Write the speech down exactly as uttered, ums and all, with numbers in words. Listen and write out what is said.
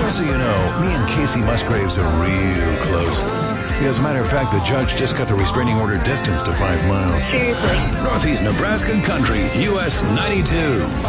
Just so you know, me and Casey Musgraves are real close. As a matter of fact, the judge just got the restraining order distance to five miles. Seriously. Northeast Nebraska Country, U S ninety-two.